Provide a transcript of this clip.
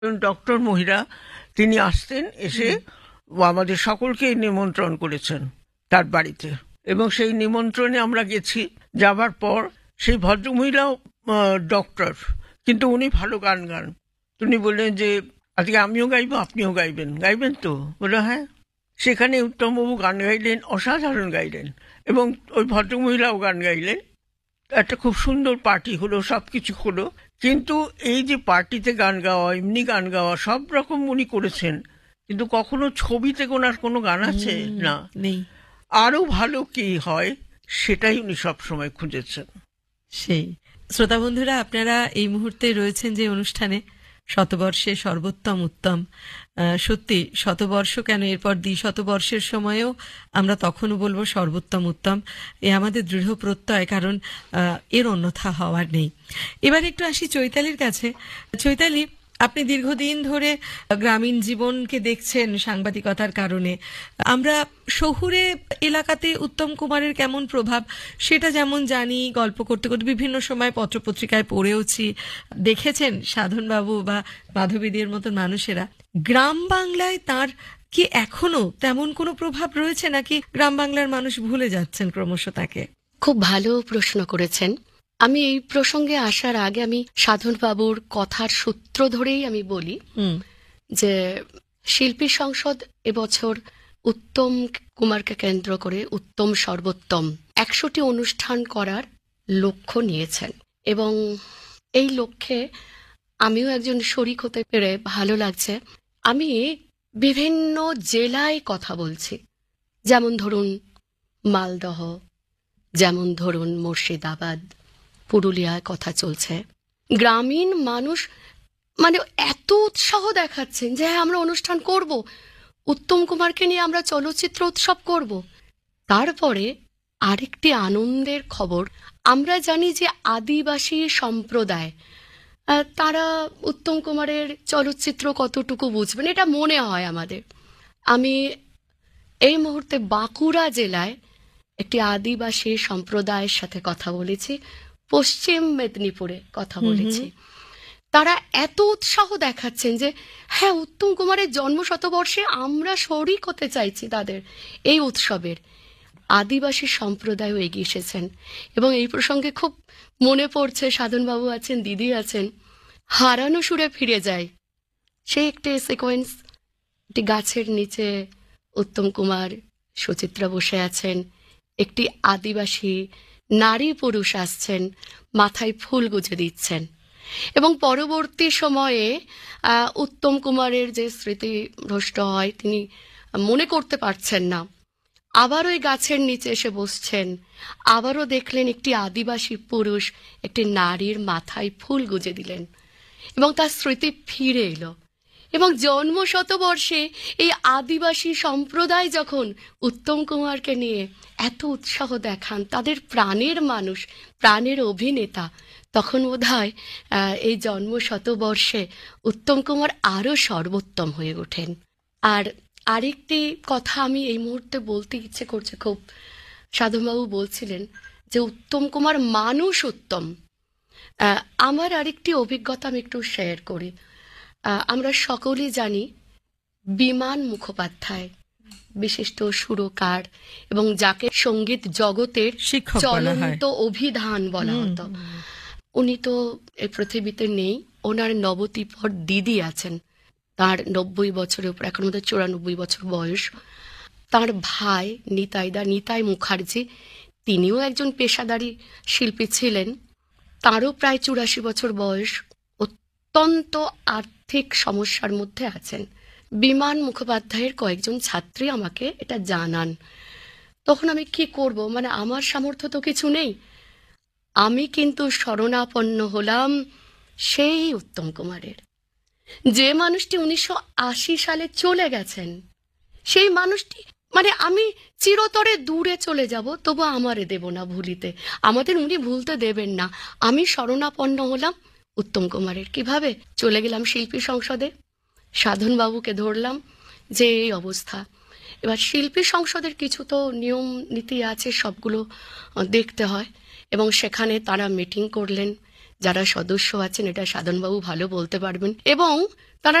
Doctor মহিরা তিনি আসতেন, এসে আমাদের সকলকে নিমন্ত্রণ করেছেন তার বাড়িতে, এবং সেই নিমন্ত্রণে আমরা গেছি। যাবার পর সেই ভদ্রমহিলাও ডক্টর, কিন্তু উনি ভালো গান গান। উনি বললেন যে আজকে আমিও গাইবো, আপনিও গাইবেন, গাইবেন তো? বললো হ্যাঁ। সেখানে উত্তমবাবু গান গাইলেন, অসাধারণ গাইলেন, এবং ওই ভদ্রমহিলাও গান গাইলেন। একটা খুব সুন্দর পার্টি হলো, সবকিছু হলো। কিন্তু এই যে পার্টিতে গান গাওয়া, এমনি গান গাওয়া, সব রকম উনি করেছেন, কিন্তু কখনো ছবিতে ওনার কোনো গান আছে না, নেই। আরো ভালো কি হয় সেটাই উনি সবসময় খুঁজেছেন। সেই শ্রোতা বন্ধুরা, আপনারা এই মুহূর্তে রয়েছেন যে অনুষ্ঠানে, শতবর্ষে সর্বোত্তম উত্তম। সত্যি শতবর্ষ কেন, এরপর দ্বিশতবর্ষের সময়েও আমরা তখনও বলবো সর্বোত্তম উত্তম। এ আমাদের দৃঢ় প্রত্যয়, কারণ এর অন্যথা হওয়ার নেই। এবার একটু আসি চৈতালির কাছে। চৈতালি, আপনি দীর্ঘদিন ধরে গ্রামীণ জীবনকে দেখছেন সাংবাদিকতার কারণে। আমরা শহুরে এলাকাতে উত্তম কুমারের কেমন প্রভাব সেটা যেমন জানি, গল্প করতে করতে বিভিন্ন সময় পত্রপত্রিকায় পড়েওছি, দেখেছেন সাধনবাবু বা মাধবীদের মতন মানুষেরা। গ্রাম বাংলায় তার কি এখনো তেমন কোনো প্রভাব রয়েছে, নাকি গ্রাম বাংলার মানুষ ভুলে যাচ্ছেন ক্রমশ তাকে? খুব ভালো প্রশ্ন করেছেন। আমি এই প্রসঙ্গে আসার আগে আমি সাধনবাবুর কথার সূত্র ধরেই আমি বলি যে শিল্পী সংসদ এবছর উত্তম কুমারকে কেন্দ্র করে উত্তম সর্বোত্তম 100টি অনুষ্ঠান করার লক্ষ্য নিয়েছেন, এবং এই লক্ষ্যে আমিও একজন শরিক হতে পেরে ভালো লাগছে। আমি বিভিন্ন জেলায় কথা বলছি, যেমন ধরুন মালদহ, যেমন ধরুন মুর্শিদাবাদ, পুরুলিয়ায় কথা চলছে। গ্রামীণ মানুষ মানে এত উৎসাহ দেখাচ্ছেন যে হ্যাঁ আমরা অনুষ্ঠান করব, উত্তম কুমারকে নিয়ে আমরা চলচ্চিত্র উৎসব করব। তারপরে আরেকটি আনন্দের খবর, আমরা জানি যে আদিবাসী সম্প্রদায় তারা উত্তম কুমারের চলচ্চিত্র কতটুকু বুঝবেন এটা মনে হয় আমাদের। আমি এই মুহূর্তে বাঁকুড়া জেলায় একটি আদিবাসী সম্প্রদায়ের সাথে কথা বলেছি, পশ্চিম মেদিনীপুরে কথা বলেছি। তারা এত উৎসাহ দেখাচ্ছেন যে হ্যাঁ উত্তম কুমারের জন্মশতবর্ষে আমরা শরিক হতে চাইছি তাদের এই উৎসবের। আদিবাসী সম্প্রদায়ও এগিয়ে এসেছেন, এবং এই প্রসঙ্গে খুব মনে পড়ছে, সাধনবাবু আছেন, দিদি আছেন, হারানো সুরে ফিরে যায় সেই একটি সিকোয়েন্স। একটি গাছের নিচে উত্তম কুমার, সুচিত্রা বসে আছেন, একটি আদিবাসী নারী পুরুষ আসছেন, মাথায় ফুল গুজে দিচ্ছেন, এবং পরবর্তী সময়ে উত্তম কুমারের যে স্মৃতি ভ্রষ্ট হয়, তিনি মনে করতে পারছেন না, আবার ওই গাছের নিচে এসে বসছেন, আবারও দেখলেন একটি আদিবাসী পুরুষ একটি নারীর মাথায় ফুল গুজে দিলেন, এবং তার স্মৃতি ফিরে এলো। এবং জন্মশতবর্ষে এই আদিবাসী সম্প্রদায় যখন উত্তম কুমারকে নিয়ে এত উৎসাহ দেখান, তাদের প্রাণের মানুষ, প্রাণের অভিনেতা, তখন বোধহয় এই জন্মশতবর্ষে উত্তম কুমার আরও সর্বোত্তম হয়ে ওঠেন। আর আরেকটি কথা আমি এই মুহূর্তে বলতে ইচ্ছে করছে খুব, সাধনবাবু বলছিলেন যে উত্তম কুমার মানুষ উত্তম। আমার আরেকটি অভিজ্ঞতা আমি একটু শেয়ার করি। আমরা সকলেই জানি বিমান মুখোপাধ্যায় বিশিষ্ট সুরকার, এবং যাকে সঙ্গীত জগতের চলন্ত অভিধান বলা হতো। উনি তো এই পৃথিবীতে নেই, ওনার নবতিপর দিদি আছেন, তার 90 বছরের উপর, এখন ওদের 94 বছর বয়স। তার ভাই নিতাই মুখার্জি, তিনিও একজন পেশাদারী শিল্পী ছিলেন, তারও প্রায় 84 বছর বয়স, অত্যন্ত আর্থিক সমস্যার মধ্যে আছেন। বিমান মুখোপাধ্যায়ের কয়েকজন ছাত্রী আমাকে এটা জানান। তখন আমি কি করব, মানে আমার সামর্থ্য তো কিছু নেই। আমি কিন্তু শরণাপন্ন হলাম সেই উত্তম কুমারের, যে মানুষটি 1980 সালে চলে গেছেন। সেই মানুষটি, মানে আমি চিরতরে দূরে চলে যাব, তবু আমারে দেব না ভুলিতে, আমাদের উনি ভুলতে দেবেন না। আমি শরণাপন্ন হলাম উত্তম কুমারের। কিভাবে চলে গেলাম শিল্পী সংসদে, সাধনবাবুকে ধরলাম যে এই অবস্থা। এবার শিল্পী সংসদের কিছু তো নিয়ম নীতি আছে, সবগুলো দেখতে হয়, এবং সেখানে তারা মিটিং করলেন যারা সদস্য আছেন, এটা সাধনবাবু ভালো বলতে পারবেন, এবং তারা